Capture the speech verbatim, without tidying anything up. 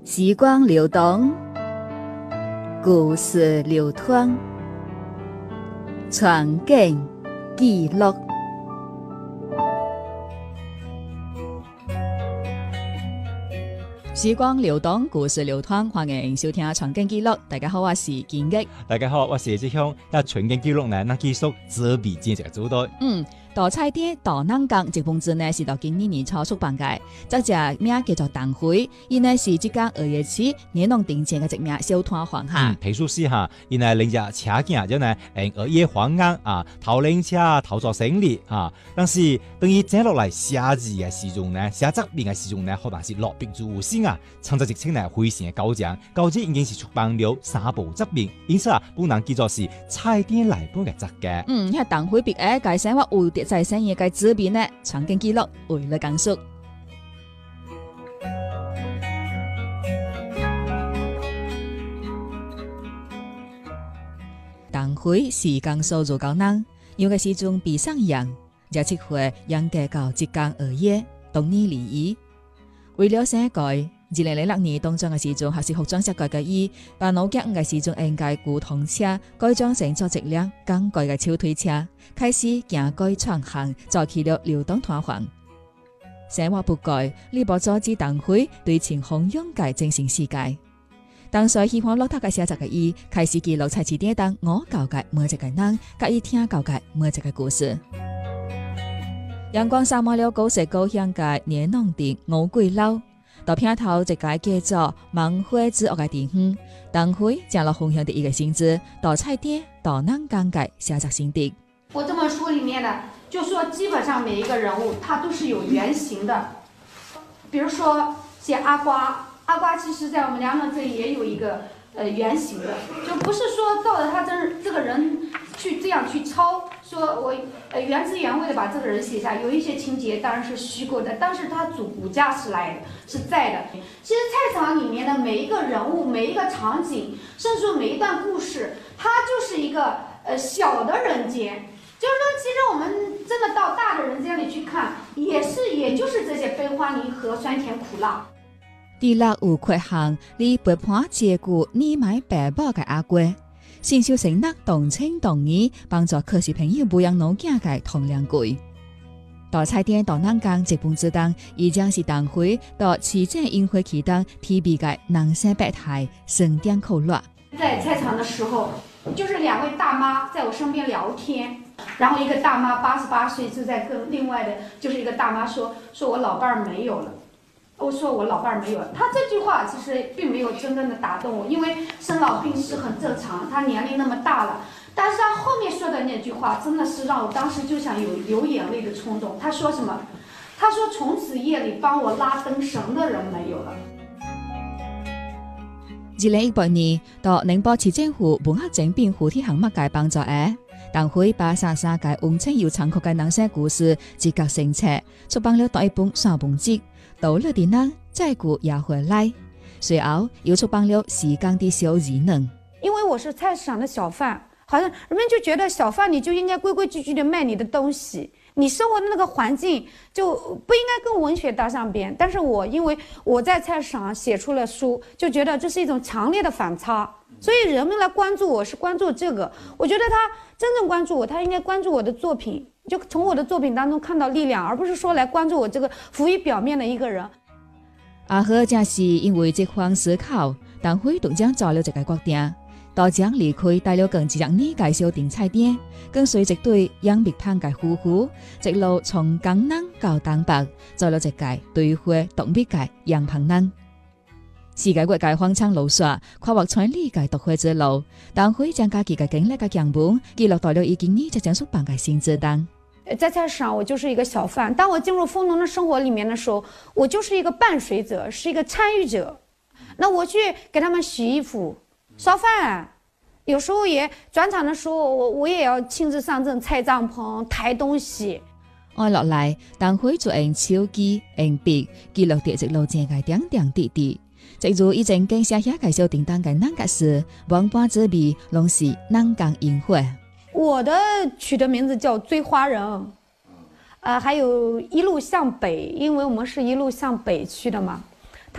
時光流動，故事流淌，傳景記錄。時光流動，故事流淌，歡迎收聽傳景記錄。大家好，我是建益。 大家好，我是志向。那傳景記錄呢，那繼續準備正式組隊。 嗯。大菜店大南港這本書呢是到今年年初出版嘅，這隻名叫做鄧輝，伊呢是即間二月起年農頂前嘅一名小攤販哈。 嗯，提出試下，伊呢拎隻車鏡，就呢誒二月黃啱啊，頭領車頭做生意啊，但是等於整落嚟寫字嘅時鐘呢，寫側面嘅時鐘呢，可能是落筆做先啊，創作直情呢非常嘅高獎，高獎已經是出版了三部側面，因此啊，本人叫做是菜店來本嘅作嘅。嗯， 係鄧輝別嘅介紹我有啲。在生意嘅紙邊呢，傳景記錄為你講述。鄧輝是江蘇如皋人，有嘅時陣被上養，廿七歲養家到浙江二月，當年離異。為了寫改，二零零六年當中嘅時陣，學習服裝設計嘅伊，把老家嘅時陣應該古銅車改裝成做一輛鋼改嘅手推車。開始行改創行，做起了流動攤販。生活不改，呢部組織鄧輝對前方勇敢精神世界。當時喜歡落塔嘅寫作嘅伊，開始記錄菜市店當我教嘅每一個人，甲伊聽教嘅每一個故事。陽光灑滿了高色高香嘅年農頂五桂樓，到片頭一個叫做芒花之屋嘅地方，鄧輝將落分享的一個性質，到菜店到南港嘅寫作心得。 我這本書裡面呢，就說基本上每一個人物，他都是有原型的。比如說寫阿瓜，阿瓜其實在我們梁農這裡也有一個呃原型的，就不是說照着他這這個人去這樣去抄，說我呃原汁原味的把這個人寫下，有一些情節當然是虛構的，但是他主骨架是來的，是在的。其實菜場裡面的每一個人物、每一個場景，甚至說每一段故事，它就是一個呃小的人間。就是說，其實我們真的到大的人間裏去看，也是，也就是這些悲歡離合、酸甜苦辣。 第六有缺陷，你陪伴照顧你買爸爸嘅阿貴，先修成得動情動義，幫助可惜朋友不養老家嘅同兩句。到菜店到南港這本書當，已經是鄧輝到市政宴會期間 T V 嘅南山百態盛典口錄。 在菜場的時候，就是兩位大媽在我身邊聊天。然後一個大媽八十八歲就在跟另外的，就是一個大媽說，說我老伴兒沒有了。我說我老伴兒沒有了。她這句話其實並沒有真正的打動我，因為生老病死很正常，她年齡那麼大了。但是她後面說的那句話真的是讓我當時就想有流眼淚的衝動。她說什麼？她說從此夜裡幫我拉燈繩的人沒有了。 二零一八年到寧波市政府文化整編護體項目嘅幫助誒。鄧輝把三三屆溫情又殘酷嘅人生故事集結成冊，出版了第一本三本集，到了的人再過也回來。隨後又出版了時間的小異能。 因為我是菜市場的小販，好像人們就覺得小販你就應該規規矩矩的賣你的東西，你生活的那個環境就不應該跟文學搭上邊。但是我因為我在菜市場寫出了書，就覺得這是一種強烈的反差。所以人們來關注我是關注這個，我覺得他真正關注我，他應該關注我的作品，就從我的作品當中看到力量，而不是說來關注我這個浮於表面的一個人。 阿和正是因為這番思考，鄧輝獨將找了這個決定，到將離開帶了更幾日呢介紹訂菜店，跟隨一對養蜜盼嘅夫婦，一路從江南到東北，做了一個對花獨蜜嘅養蜂人。世界各界荒腔路說，跨越千里嘅獨花之路，鄧輝將家己嘅經歷嘅樣本記錄到了已經呢即將出版嘅新書當。 在菜市場，我就是一個小販；當我進入蜂農的生活裡面的時候，我就是一個伴隨者，是一個參與者。那我去給他們洗衣服、燒飯，有時候也轉場的時候，我我也要親自上陣拆帳篷、抬東西。 按落嚟，鄧輝就用手機、用筆記錄啲一路正嘅點點滴滴。正如以前跟寫下介紹叮當嘅那個事，萬般滋味攏是南港宴會。 我的取的名字叫追花人，呃，還有一路向北，因為我們是一路向北去的嘛。